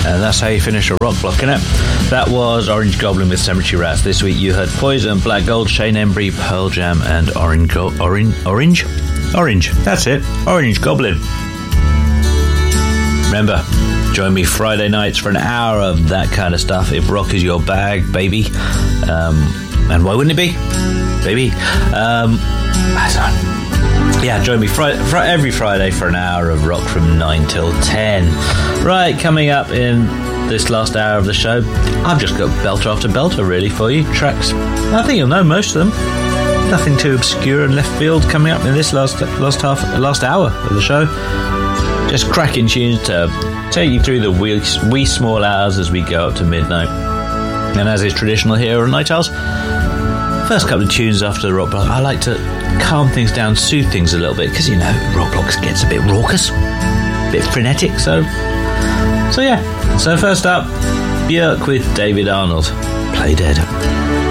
And that's how you finish a rock block, innit? That was Orange Goblin with Cemetery Rats. This week you heard Poison, Black Gold, Shane Embry, Pearl Jam, and Orange. That's it. Orange Goblin. Remember, join me Friday nights for an hour of that kind of stuff. If rock is your bag, baby. And why wouldn't it be? Baby. Yeah, join me every Friday for an hour of rock from 9 till 10. Right, coming up in this last hour of the show, I've just got belter after belter really for you. Tracks, I think you'll know most of them. Nothing too obscure and left field coming up in this last hour of the show. Just cracking tunes to take you through the wee small hours as we go up to midnight. And as is traditional here on Night Owls, first couple of tunes after the rock block, I like to calm things down, soothe things a little bit, because, you know, rock blocks gets a bit raucous, a bit frenetic, so yeah. So first up, Björk with David Arnold, Play Dead.